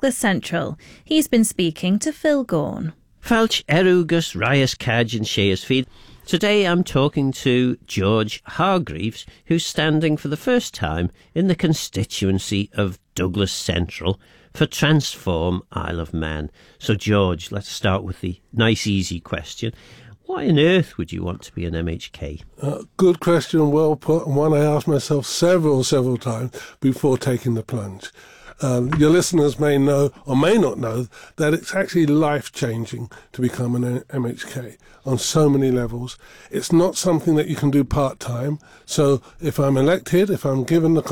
Douglas Central. He's been speaking to Phil Gorn. Falch erugus rias cadge and Shearsfield. Today I'm talking to George Hargreaves, who's standing for the first time in the constituency of Douglas Central for Transform Isle of Man. So George, let's start with the nice easy question. Why on earth would you want to be an MHK? Good question, well put, and one I asked myself several times before taking the plunge. Your listeners may know or may not know that it's actually life-changing to become an MHK on so many levels. It's not something that you can do part-time. So if I'm elected, if I'm given get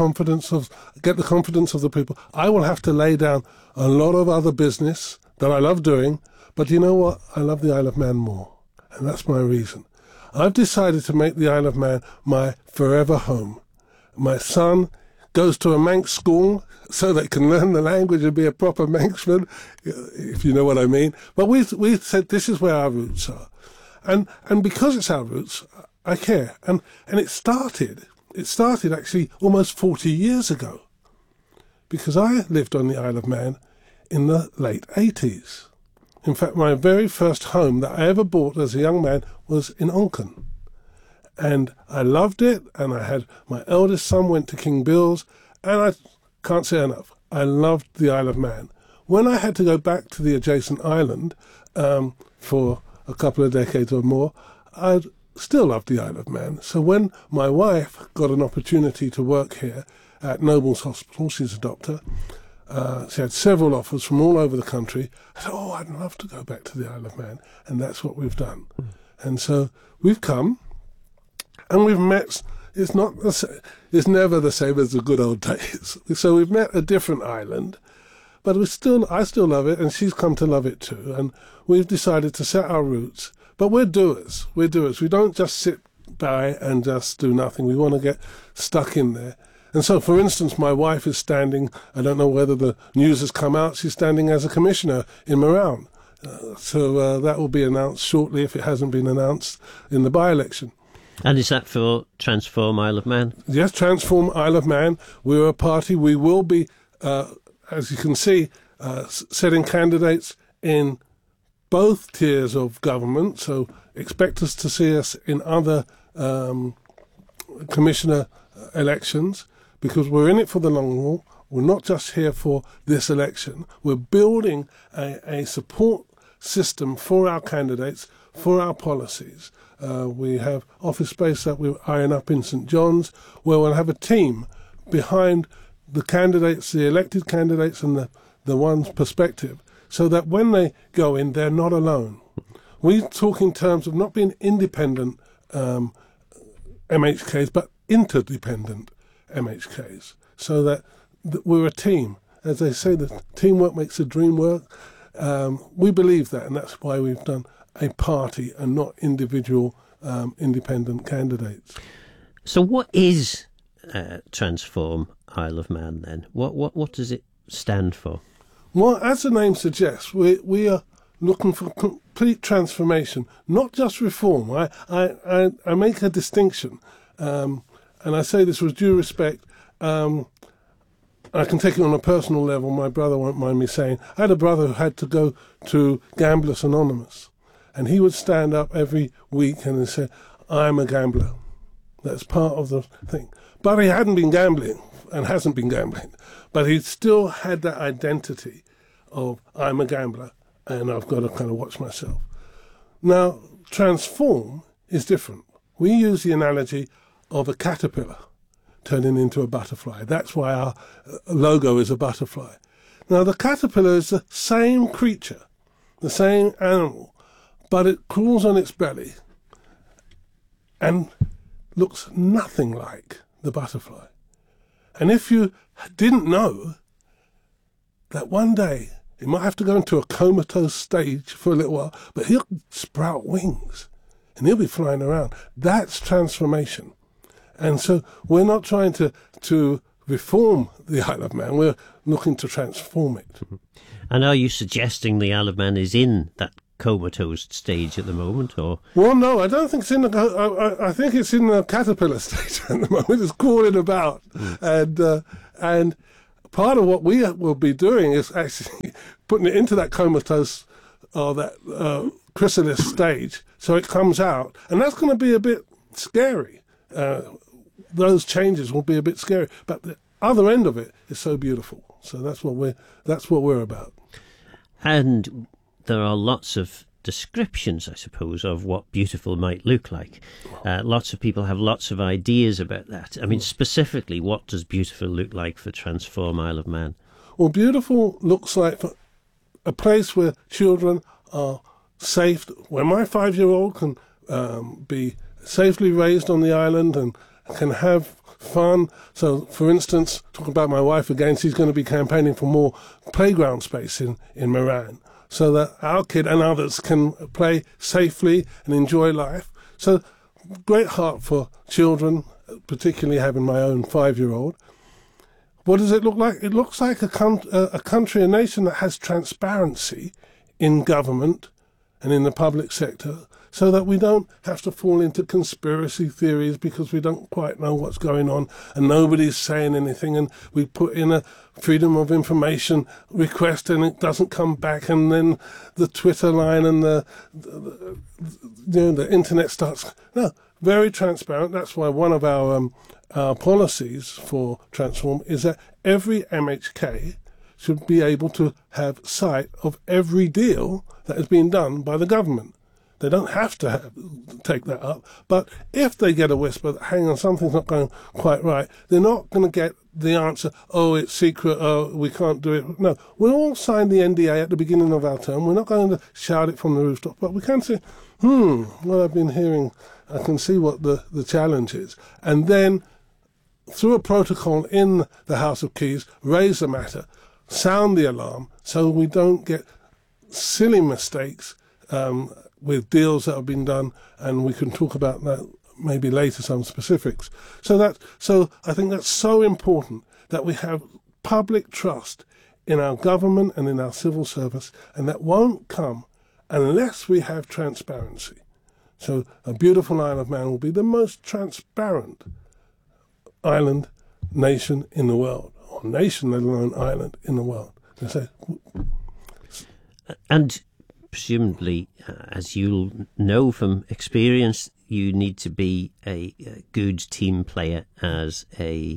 the confidence of the people, I will have to lay down a lot of other business that I love doing. But you know what? I love the Isle of Man more. And that's my reason. I've decided to make the Isle of Man my forever home. My son goes to a Manx school so they can learn the language and be a proper Manxman, if you know what I mean. But we said this is where our roots are. And because it's our roots, I care. And it started actually almost 40 years ago. Because I lived on the Isle of Man in the late 80s. In fact, my very first home that I ever bought as a young man was in Onchan. And I loved it, and I had my eldest son went to King Bill's, and I can't say enough. I loved the Isle of Man. When I had to go back to the adjacent island for a couple of decades or more, I still loved the Isle of Man. So when my wife got an opportunity to work here at Nobles Hospital, she's a doctor, she had several offers from all over the country. I said, I'd love to go back to the Isle of Man. And that's what we've done. And so we've come and we've met. It's never the same as the good old days. So we've met a different island, but I still love it, and she's come to love it too. And we've decided to set our roots. But we're doers. We don't just sit by and just do nothing. We want to get stuck in there. And so, for instance, my wife is standing, I don't know whether the news has come out, she's standing as a commissioner in Mourowne. So that will be announced shortly if it hasn't been announced in the by-election. And is that for Transform Isle of Man? Yes, Transform Isle of Man. We're a party. We will be, as you can see, setting candidates in both tiers of government. So expect us to see us in other commissioner elections, because we're in it for the long haul. We're not just here for this election. We're building a support system for our candidates, for our policies. We have office space that we're eyeing up in St John's, where we'll have a team behind the candidates, the elected candidates, and the one's perspective, so that when they go in, they're not alone. We talk in terms of not being independent MHKs, but interdependent MHKs, so that we're a team. As they say, that teamwork makes the dream work. We believe that, and that's why we've done a party and not individual independent candidates. So what is Transform Isle of Man then? What does it stand for? Well, as the name suggests, we are looking for complete transformation, not just reform. I make a distinction, and I say this with due respect. I can take it on a personal level. My brother won't mind me saying. I had a brother who had to go to Gamblers Anonymous, and he would stand up every week and say, I'm a gambler. That's part of the thing. But he hadn't been gambling and hasn't been gambling. But he still had that identity of, I'm a gambler and I've got to kind of watch myself. Now, transform is different. We use the analogy of a caterpillar turning into a butterfly. That's why our logo is a butterfly. Now, the caterpillar is the same creature, the same animal, but it crawls on its belly and looks nothing like the butterfly. And if you didn't know that one day he might have to go into a comatose stage for a little while, but he'll sprout wings and he'll be flying around. That's transformation. And so we're not trying to reform the Isle of Man, we're looking to transform it. And are you suggesting the Isle of Man is in that comatose stage at the moment, or? Well, no, I don't think it's in the. I think it's in the caterpillar stage at the moment. It's crawling about, and part of what we will be doing is actually putting it into that comatose or that chrysalis stage, so it comes out, and that's going to be a bit scary. Those changes will be a bit scary, but the other end of it is so beautiful. So that's what we're about. And there are lots of descriptions, I suppose, of what beautiful might look like. Lots of people have lots of ideas about that. I mean, specifically, what does beautiful look like for Transform Isle of Man? Well, beautiful looks like a place where children are safe, where my 5-year-old can be safely raised on the island and can have fun. So, for instance, talking about my wife again, she's going to be campaigning for more playground space in Moran, so that our kid and others can play safely and enjoy life. So, great heart for children, particularly having my own 5-year-old. What does it look like? It looks like a country, a nation that has transparency in government and in the public sector, so that we don't have to fall into conspiracy theories because we don't quite know what's going on and nobody's saying anything, and we put in a freedom of information request and it doesn't come back, and then the Twitter line and the internet starts. No, very transparent. That's why one of our policies for Transform is that every MHK should be able to have sight of every deal that is being done by the government. They don't have to take that up, but if they get a whisper that, hang on, something's not going quite right, they're not going to get the answer, oh, it's secret, oh, we can't do it. No, we all signed the NDA at the beginning of our term. We're not going to shout it from the rooftop, but we can say, well, I've been hearing, I can see what the challenge is. And then, through a protocol in the House of Keys, raise the matter, sound the alarm, so we don't get silly mistakes with deals that have been done, and we can talk about that maybe later, some specifics. So I think that's so important that we have public trust in our government and in our civil service, and that won't come unless we have transparency. So a beautiful Isle of Man will be the most transparent island nation in the world, or nation, let alone island, in the world. And presumably, as you'll know from experience, you need to be a good team player as a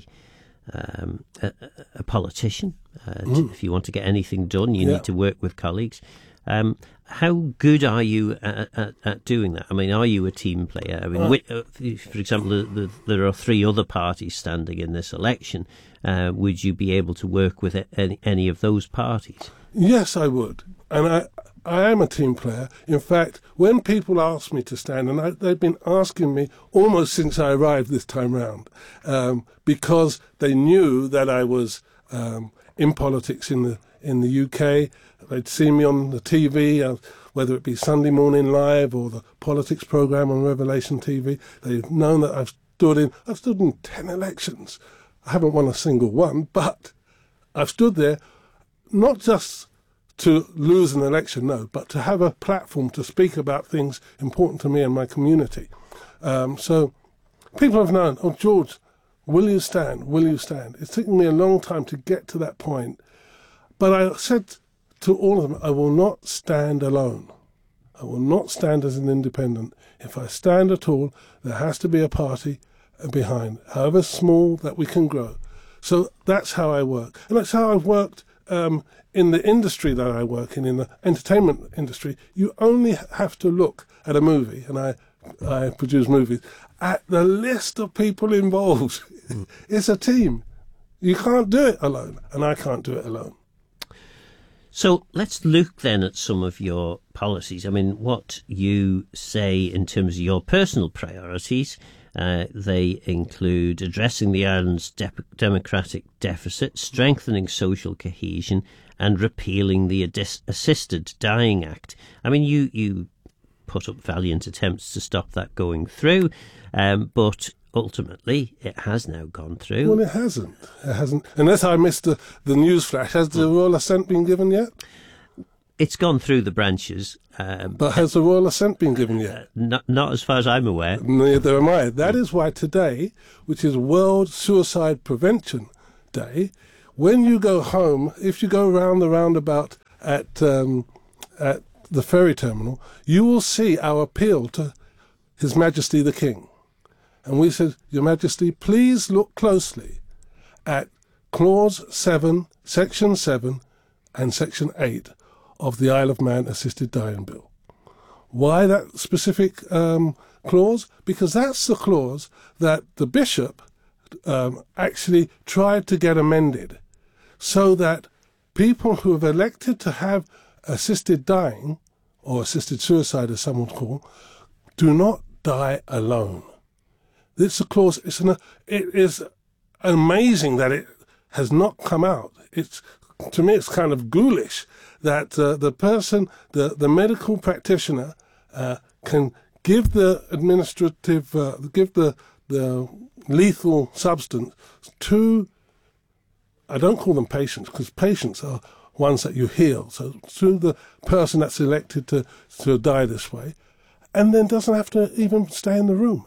politician. If you want to get anything done, you need to work with colleagues. How good are you at doing that? I mean, are you a team player? I mean, for example, there are 3 other parties standing in this election. Would you be able to work with any of those parties? Yes, I would. And I am a team player. In fact, when people ask me to stand, and they've been asking me almost since I arrived this time round, because they knew that I was in politics in the UK. They'd seen me on the TV, whether it be Sunday Morning Live or the politics programme on Revelation TV. They've known that I've stood in 10 elections. I haven't won a single one, but I've stood there not just to lose an election, no, but to have a platform to speak about things important to me and my community. So people have known, oh, George, will you stand? Will you stand? It's taken me a long time to get to that point. But I said to all of them, I will not stand alone. I will not stand as an independent. If I stand at all, there has to be a party behind, however small, that we can grow. So that's how I work. And that's how I've worked in the industry that I work in the entertainment industry. You only have to look at a movie, and I produce movies, at the list of people involved. It's a team. You can't do it alone, and I can't do it alone. So let's look then at some of your policies. I mean, what you say in terms of your personal priorities. They include addressing the island's democratic deficit, strengthening social cohesion, and repealing the Assisted Dying Act. I mean, you put up valiant attempts to stop that going through, but ultimately it has now gone through. Well, it hasn't. It hasn't. Unless I missed the news flash. Has the royal assent been given yet? It's gone through the branches. But has the royal assent been given yet? Not as far as I'm aware. Neither am I. That is why today, which is World Suicide Prevention Day, when you go home, if you go round the roundabout at the ferry terminal, you will see our appeal to His Majesty the King. And we said, Your Majesty, please look closely at Clause 7, Section 7 and Section 8 of the Isle of Man Assisted Dying Bill. Why that specific clause? Because that's the clause that the bishop actually tried to get amended so that people who have elected to have assisted dying, or assisted suicide as some would call, do not die alone. It's a clause, it is amazing that it has not come out. To me, it's kind of ghoulish that the person, the medical practitioner, can give the give the lethal substance to, I don't call them patients, because patients are ones that you heal. So to the person that's elected to die this way, and then doesn't have to even stay in the room.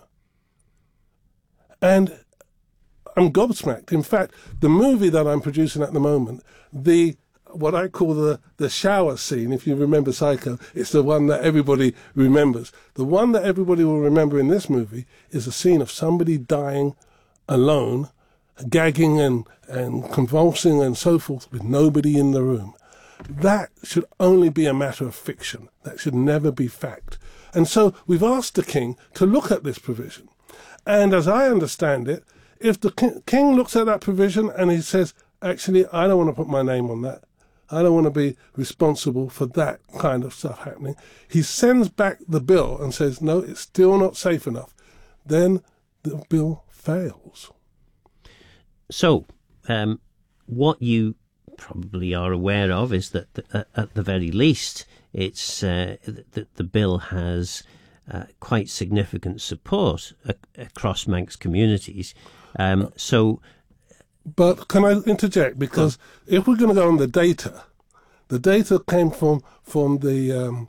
And I'm gobsmacked. In fact, the movie that I'm producing at the moment, what I call the shower scene, if you remember Psycho, it's the one that everybody remembers. The one that everybody will remember in this movie is a scene of somebody dying alone, gagging and convulsing and so forth, with nobody in the room. That should only be a matter of fiction. That should never be fact. And so we've asked the King to look at this provision. And as I understand it, if the King looks at that provision and he says, actually, I don't want to put my name on that, I don't want to be responsible for that kind of stuff happening, he sends back the bill and says, no, it's still not safe enough, then the bill fails. So, what you probably are aware of is that at the very least, it's that the bill has quite significant support across Manx communities. But can I interject? Because if we're going to go on the data came from the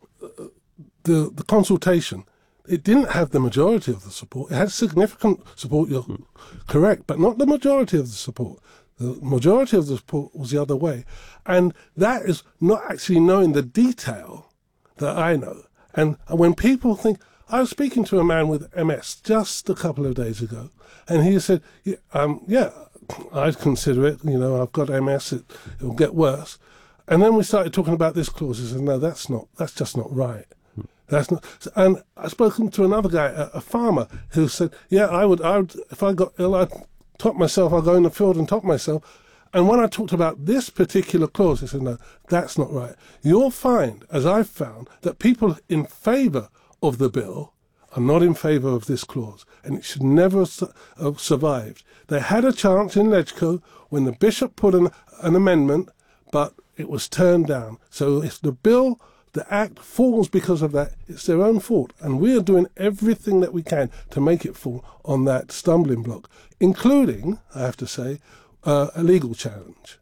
consultation. It didn't have the majority of the support. It had significant support, you're correct, but not the majority of the support. The majority of the support was the other way. And that is not actually knowing the detail that I know. And when people think, I was speaking to a man with MS just a couple of days ago, and he said, yeah, I'd consider it, I've got MS, it'll get worse. And then we started talking about this clause. He said, no, that's just not right. That's not. And I've spoken to another guy, a farmer, who said, yeah, I would, if I got ill, I'd top myself, I'd go in the field and top myself. And when I talked about this particular clause, he said, no, that's not right. You'll find, as I've found, that people in favour of the bill are not in favour of this clause, and it should never have survived. They had a chance in Legco when the bishop put an amendment, but it was turned down. So if the act falls because of that, it's their own fault. And we are doing everything that we can to make it fall on that stumbling block, including, I have to say, a legal challenge.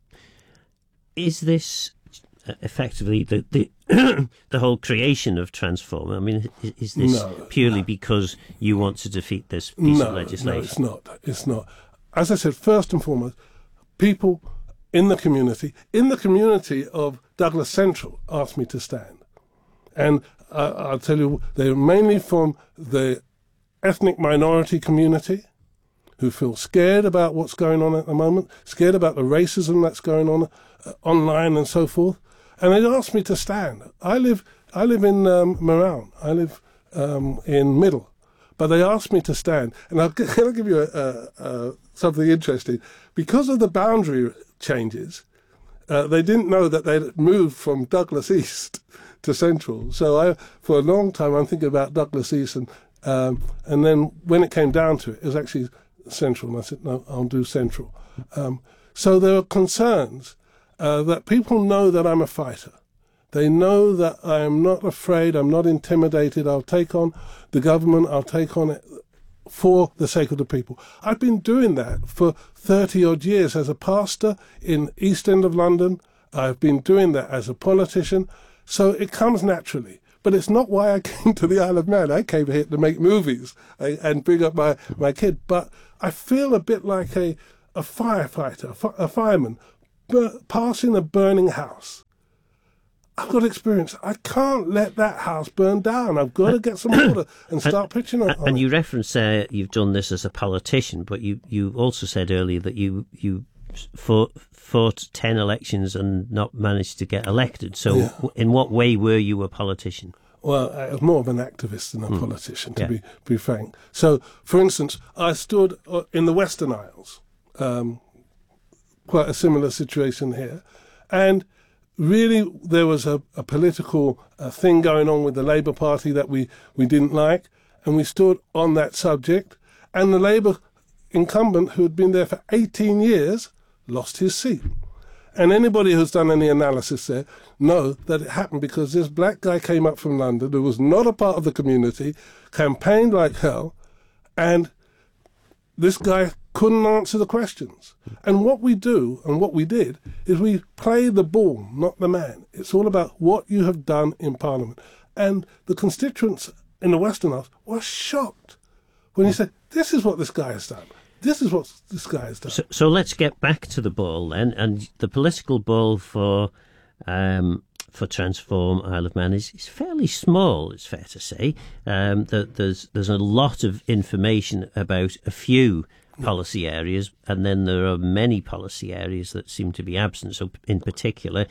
Is this effectively the the whole creation of Transform? I mean, is this purely because you want to defeat this piece of legislation? No, it's not. As I said, first and foremost, people in the community of Douglas Central asked me to stand. And I'll tell you, they're mainly from the ethnic minority community who feel scared about what's going on at the moment, scared about the racism that's going on online and so forth. And they asked me to stand. I live in Moran. I live in Middle. But they asked me to stand. And I'll give you something interesting. Because of the boundary changes, they didn't know that they'd moved from Douglas East to Central. So for a long time, I'm thinking about Douglas East. And then when it came down to it, it was actually Central. And I said, no, I'll do Central. So there are concerns that people know that I'm a fighter. They know that I am not afraid, I'm not intimidated. I'll take on the government, I'll take on it for the sake of the people. I've been doing that for 30-odd years as a pastor in East End of London. I've been doing that as a politician. So it comes naturally. But it's not why I came to the Isle of Man. I came here to make movies and bring up my kid. But I feel a bit like a a firefighter, a fireman, passing a burning house. I've got experience. I can't let that house burn down. I've got to get some order and start pitching on it. And you referenced you've done this as a politician, but you also said earlier that you fought 10 elections and not managed to get elected. So in what way were you a politician? Well, I was more of an activist than a politician, to be frank. So, for instance, I stood in the Western Isles, quite a similar situation here, and really there was a political thing going on with the Labour Party that we didn't like, and we stood on that subject, and the Labour incumbent, who had been there for 18 years, lost his seat. And anybody who's done any analysis there know that it happened because this black guy came up from London who was not a part of the community, campaigned like hell, and this guy couldn't answer the questions. And what we do, and what we did, is we play the ball, not the man. It's all about what you have done in Parliament. And the constituents in the Western Isles were shocked when he said, this is what this guy has done. This is what this guy has done. So let's get back to the ball then. And the political ball for Transform Isle of Man is fairly small, it's fair to say. There's a lot of information about a few policy areas, and then there are many policy areas that seem to be absent. So in particular,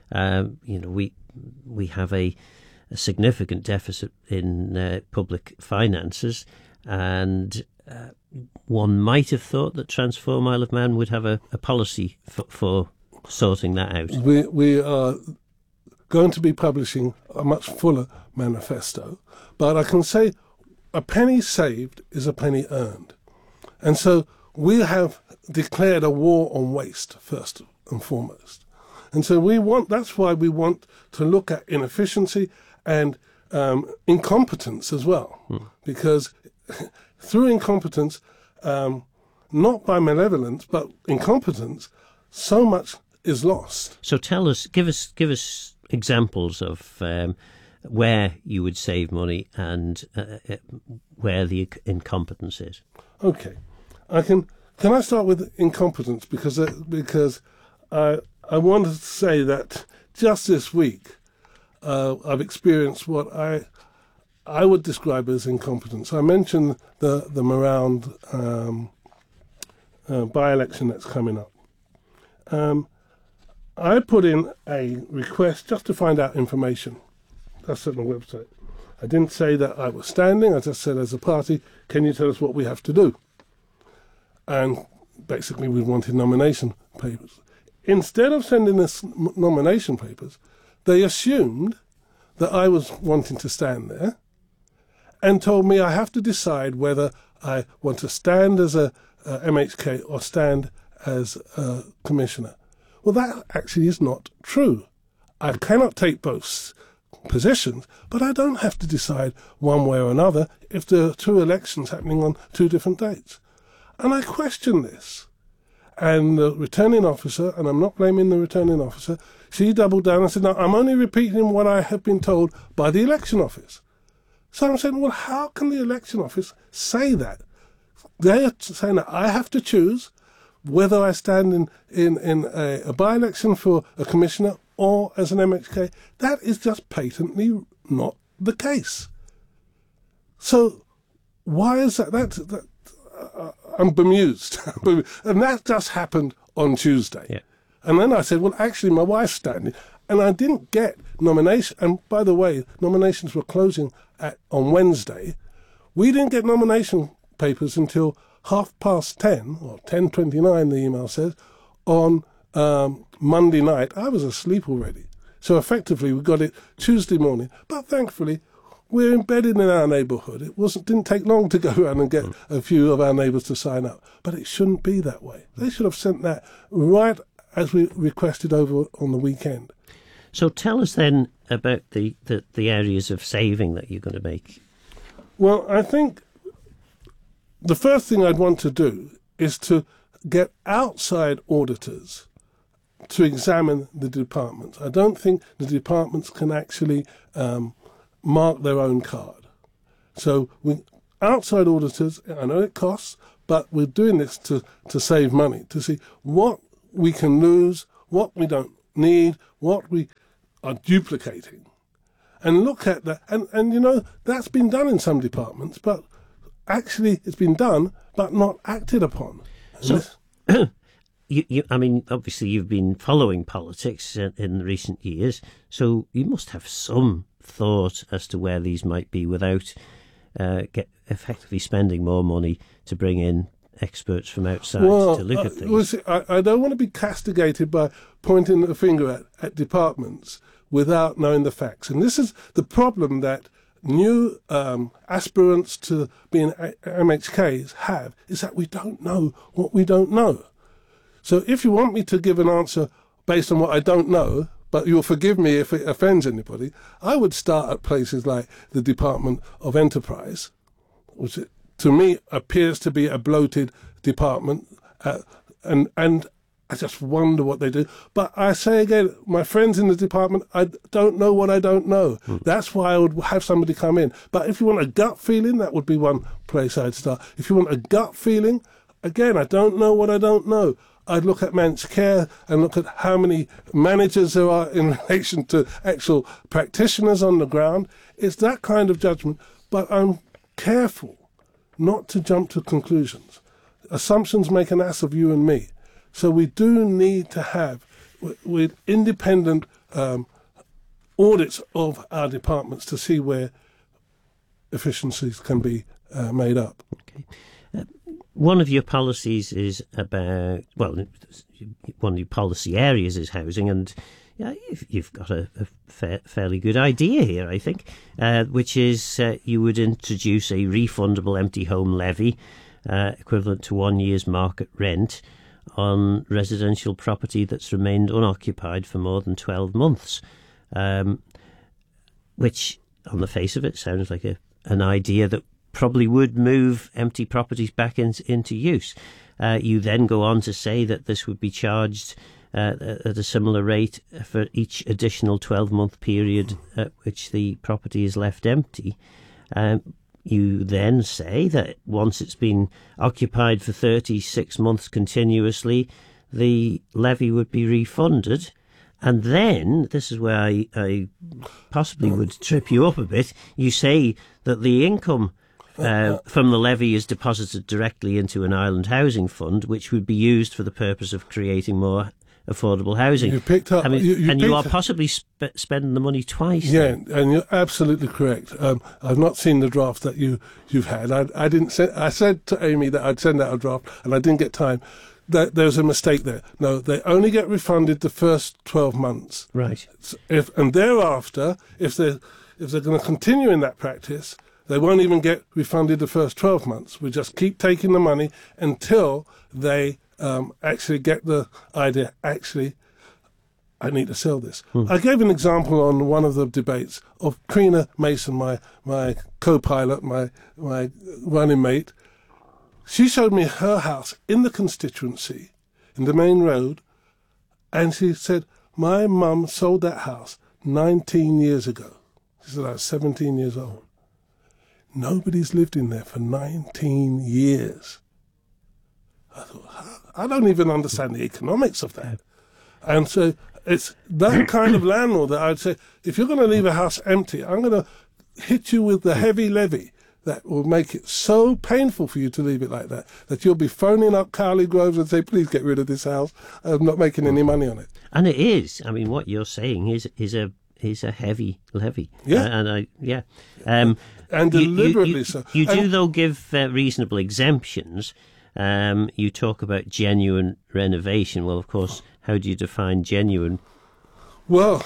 we have a significant deficit in public finances, and one might have thought that Transform Isle of Man would have a policy for sorting that out. We are going to be publishing a much fuller manifesto, but I can say a penny saved is a penny earned. And so we have declared a war on waste, first and foremost. And so that's why we want to look at inefficiency and incompetence as well, because through incompetence, not by malevolence, but incompetence, so much is lost. So give us examples of where you would save money and where the incompetence is. Okay, can I start with incompetence because I wanted to say that just this week I've experienced what I would describe as incompetence. I mentioned the Mourand by-election that's coming up. I put in a request just to find out information. That's on the website. I didn't say that I was standing. I just said, as a party, can you tell us what we have to do? And basically, we wanted nomination papers. Instead of sending us nomination papers, they assumed that I was wanting to stand there and told me I have to decide whether I want to stand as a MHK or stand as a commissioner. Well, that actually is not true. I cannot take both positions, but I don't have to decide one way or another if there are two elections happening on two different dates. And I question this. And the returning officer, and I'm not blaming the returning officer, she doubled down and said, no, I'm only repeating what I have been told by the election office. So I'm saying, well, how can the election office say that? They are saying that I have to choose whether I stand in a by-election for a commissioner or as an MHK. That is just patently not the case. So why is that? I'm bemused. And that just happened on Tuesday. Yeah. And then I said, well, actually, my wife's standing. And I didn't get nomination. And by the way, nominations were closing on Wednesday. We didn't get nomination papers until 10:30, or 10:29, the email says, on Monday night. I was asleep already. So effectively, we got it Tuesday morning. But thankfully, we're embedded in our neighbourhood. Didn't take long to go around and get a few of our neighbours to sign up. But it shouldn't be that way. They should have sent that right as we requested over on the weekend. So tell us then about the areas of saving that you're going to make. Well, I think the first thing I'd want to do is to get outside auditors to examine the departments. I don't think the departments can actually mark their own card. So outside auditors, I know it costs, but we're doing this to save money, to see what we can lose, what we don't need, what we are duplicating, and look at that. And that's been done in some departments, but actually it's been done but not acted upon. So, I mean, obviously you've been following politics in recent years, so you must have some thought as to where these might be without effectively spending more money to bring in experts from outside to look at things. I don't want to be castigated by pointing the finger at departments without knowing the facts. And this is the problem that new aspirants to being MHKs have, is that we don't know what we don't know. So if you want me to give an answer based on what I don't know, but you'll forgive me if it offends anybody, I would start at places like the Department of Enterprise, which to me appears to be a bloated department, and I just wonder what they do. But I say again, my friends in the department, I don't know what I don't know. That's why I would have somebody come in. But if you want a gut feeling, that would be one place I'd start. If you want a gut feeling, again, I don't know what I don't know. I'd look at managed care and look at how many managers there are in relation to actual practitioners on the ground. It's that kind of judgment. But I'm careful not to jump to conclusions. Assumptions make an ass of you and me. So we do need to have with independent audits of our departments to see where efficiencies can be made up. Okay. One of your policies is about, well, one of your policy areas is housing, and you've got a fairly good idea here, I think, which is you would introduce a refundable empty home levy equivalent to 1 year's market rent on residential property that's remained unoccupied for more than 12 months, which on the face of it sounds like an idea that probably would move empty properties back into use. You then go on to say that this would be charged at a similar rate for each additional 12-month period at which the property is left empty. You then say that once it's been occupied for 36 months continuously, the levy would be refunded. And then, this is where I possibly would trip you up a bit, you say that the income from the levy is deposited directly into an island housing fund, which would be used for the purpose of creating more affordable housing. You picked up, I mean, you are possibly spending the money twice. Yeah, and you're absolutely correct. I've not seen the draft that you've had. I didn't. I said to Amy that I'd send out a draft, and I didn't get time. There's a mistake there. No, they only get refunded the first 12 months. Right. And thereafter, if they're going to continue in that practice, they won't even get refunded the first 12 months. We just keep taking the money until they actually get the idea, actually, I need to sell this. I gave an example on one of the debates of Karina Mason, my co-pilot, my running mate. She showed me her house in the constituency, in the main road, and she said, my mum sold that house 19 years ago. She said, I was 17 years old. Nobody's lived in there for 19 years. I thought, I don't even understand the economics of that. And so it's that kind of landlord that I'd say, if you're going to leave a house empty, I'm going to hit you with the heavy levy that will make it so painful for you to leave it like that, that you'll be phoning up Cowley Groves and say, please get rid of this house. I'm not making any money on it. And it is. I mean, what you're saying is a heavy levy. Yeah. And deliberately so. You do, though, give reasonable exemptions. You talk about genuine renovation. Well, of course, how do you define genuine? Well,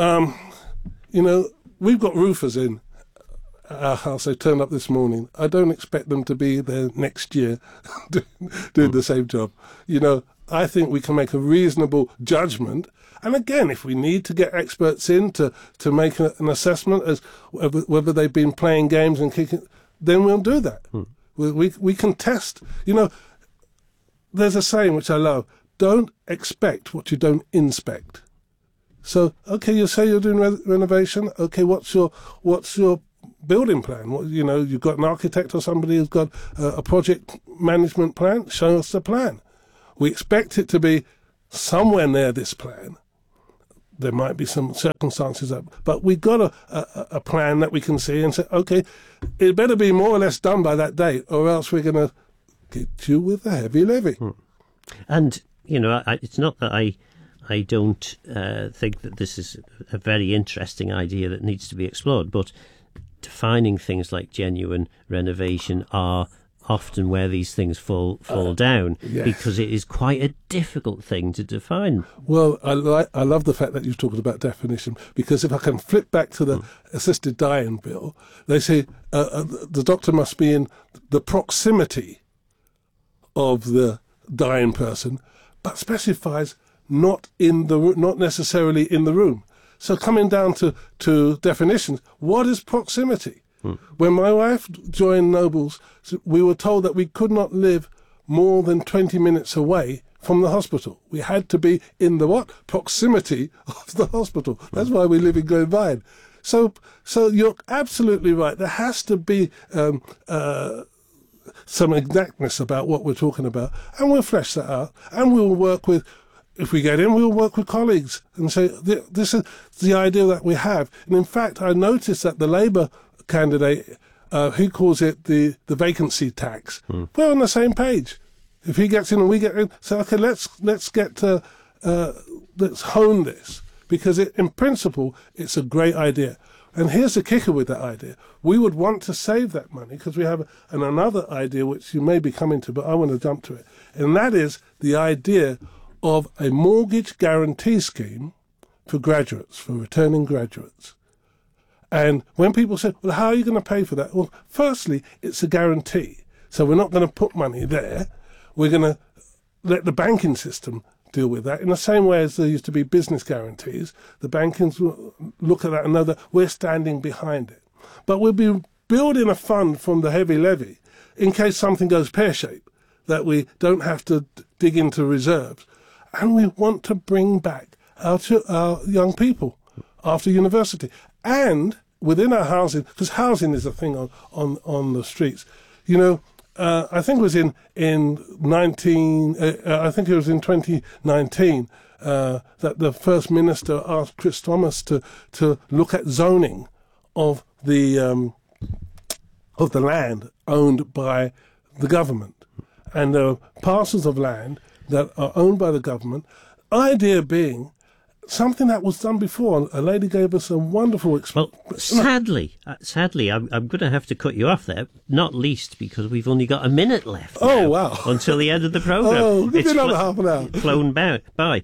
we've got roofers in our house. They turned up this morning. I don't expect them to be there next year doing the same job. I think we can make a reasonable judgment. And again, if we need to get experts in to make an assessment as whether they've been playing games and kicking, then we'll do that. We can test. There's a saying which I love: don't expect what you don't inspect. So, okay, you say you're doing renovation. Okay, what's your building plan. You've got an architect or somebody who's got a project management plan. Show us the plan. We expect it to be somewhere near this plan. There might be some circumstances, but we've got a plan that we can see and say, okay, it better be more or less done by that date, or else we're going to get you with a heavy levy. And, it's not that I don't think that this is a very interesting idea that needs to be explored, but defining things like genuine renovation are often where these things fall down, yes. because it is quite a difficult thing to define. Well, I love the fact that you've talked about definition, because if I can flip back to the assisted dying bill, they say the doctor must be in the proximity of the dying person, but specifies not necessarily in the room. So coming down to definitions, what is proximity? When my wife joined Nobles, we were told that we could not live more than 20 minutes away from the hospital. We had to be in the proximity of the hospital. That's why we live in Glenvine. So you're absolutely right. There has to be some exactness about what we're talking about, and we'll flesh that out, and we'll work with. If we get in, we'll work with colleagues and say, this is the idea that we have. And in fact, I noticed that the Labour candidate, he calls it the vacancy tax. We're on the same page. If he gets in and we get in, so okay, let's hone this, because in principle, it's a great idea. And here's the kicker with that idea. We would want to save that money, because we have another idea which you may be coming to, but I want to jump to it. And that is the idea of a mortgage guarantee scheme for graduates, for returning graduates. And when people say, well, how are you going to pay for that? Well, firstly, it's a guarantee. So we're not going to put money there. We're going to let the banking system deal with that in the same way as there used to be business guarantees. The bankers will look at that and know that we're standing behind it. But we'll be building a fund from the heavy levy in case something goes pear-shaped, that we don't have to dig into reserves. And we want to bring back our young people after university. And within our housing, because housing is a thing on the streets. I think it was in 2019 that the First Minister asked Chris Thomas to look at zoning of the land owned by the government, and there are parcels of land that are owned by the government. Idea being something that was done before. A lady gave us a wonderful experience. Well, sadly, I'm going to have to cut you off there, not least because we've only got a minute left now, wow. until the end of the programme. Oh, give me another half an hour. Flown by.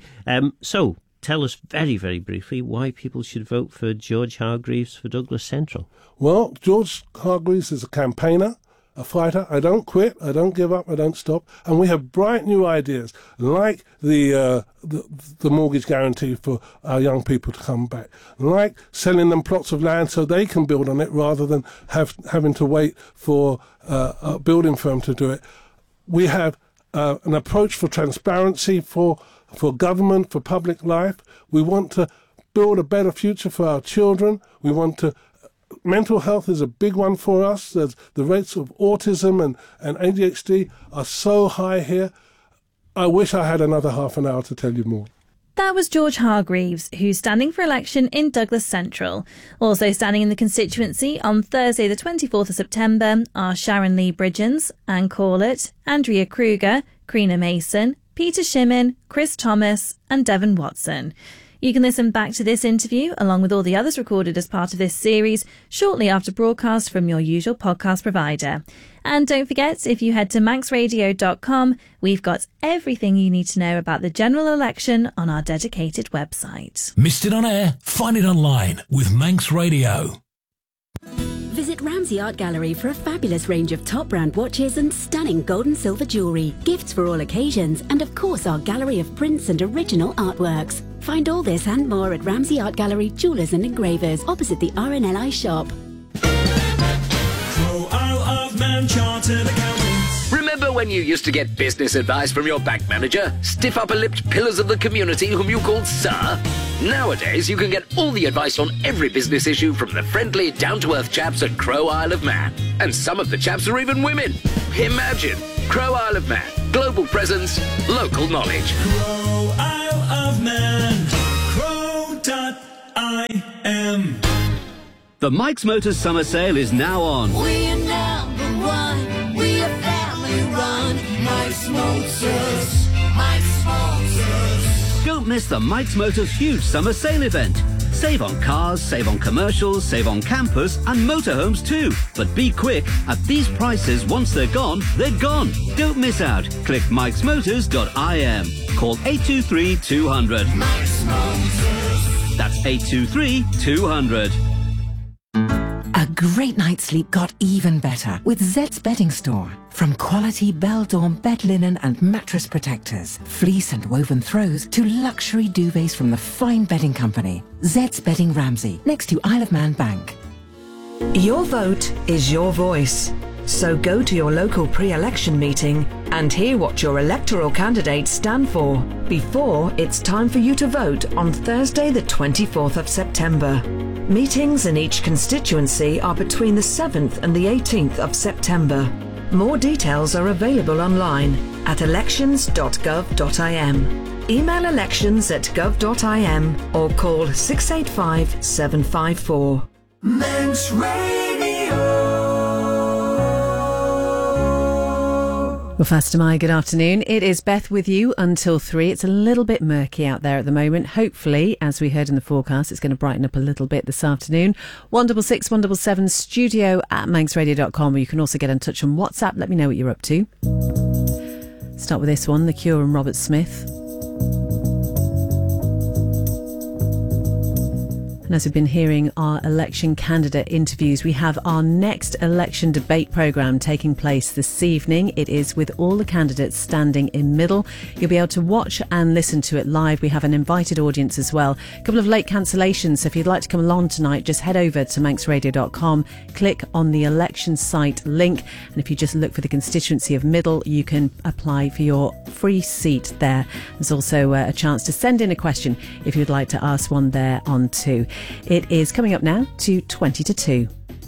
So, tell us very, very briefly why people should vote for George Hargreaves for Douglas Central. Well, George Hargreaves is a campaigner, a fighter. I don't quit, I don't give up, I don't stop. And we have bright new ideas, like the mortgage guarantee for our young people to come back, like selling them plots of land so they can build on it rather than having to wait for a building firm to do it. We have an approach for transparency, for government, for public life. We want to build a better future for our children. We want to. Mental health is a big one for us. The rates of autism and ADHD are so high here. I wish I had another half an hour to tell you more. That was George Hargreaves, who's standing for election in Douglas Central. Also standing in the constituency on Thursday the 24th of September are Sharon Lee Bridgens, Anne Corlett, Andrea Kruger, Karina Mason, Peter Shimmin, Chris Thomas and Devon Watson. You can listen back to this interview, along with all the others recorded as part of this series, shortly after broadcast from your usual podcast provider. And don't forget, if you head to manxradio.com, we've got everything you need to know about the general election on our dedicated website. Missed it on air? Find it online with Manx Radio. Visit Ramsey Art Gallery for a fabulous range of top brand watches and stunning gold and silver jewellery, gifts for all occasions, and of course our gallery of prints and original artworks. Find all this and more at Ramsey Art Gallery, Jewellers and Engravers, opposite the RNLI shop. Crow Isle of Man Chartered Accountants. Remember when you used to get business advice from your bank manager? Stiff upper-lipped pillars of the community whom you called Sir? Nowadays, you can get all the advice on every business issue from the friendly, down-to-earth chaps at Crow Isle of Man. And some of the chaps are even women. Imagine! Crow Isle of Man. Global presence, local knowledge. Crow Isle of Man. Crow.im. The Mike's Motors Summer Sale is now on. We're number one. We're family run. Mike's Motors. Mike's Motors. Don't miss the Mike's Motors huge summer sale event. Save on cars, save on commercials, save on campers and motorhomes too. But be quick, at these prices, once they're gone, they're gone. Don't miss out. Click mikesmotors.im. Call 823 200. Mike's Motors. That's 823 200. A great night's sleep got even better with Zed's Bedding Store. From quality Bell-Dorm bed linen and mattress protectors, fleece and woven throws, to luxury duvets from the fine bedding company. Zed's Bedding Ramsey, next to Isle of Man Bank. Your vote is your voice. So go to your local pre-election meeting and hear what your electoral candidates stand for before it's time for you to vote on Thursday the 24th of September. Meetings in each constituency are between the 7th and the 18th of September. More details are available online at elections.gov.im. Email elections@gov.im or call 685 754. Manx Radio. Well, Faster My, good afternoon. It is Beth with you until 3. It's a little bit murky out there at the moment. Hopefully, as we heard in the forecast, it's going to brighten up a little bit this afternoon. 166 177 studio at manxradio.com, or you can also get in touch on WhatsApp. Let me know what you're up to. Start with this one, The Cure and Robert Smith. And as we've been hearing our election candidate interviews, we have our next election debate programme taking place this evening. It is with all the candidates standing in middle. You'll be able to watch and listen to it live. We have an invited audience as well. A couple of late cancellations, so if you'd like to come along tonight, just head over to manxradio.com, click on the election site link, and if you just look for the constituency of middle, you can apply for your free seat there. There's also a chance to send in a question if you'd like to ask one there on too. It is coming up now to 20 to 2.